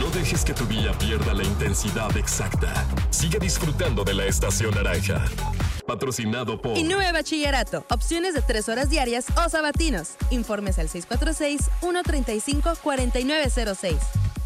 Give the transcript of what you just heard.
No dejes que tu día pierda la intensidad exacta. Sigue disfrutando de la estación naranja. Patrocinado por Innove Bachillerato. Opciones de 3 horas diarias o sabatinos. Informes al 646-135-4906.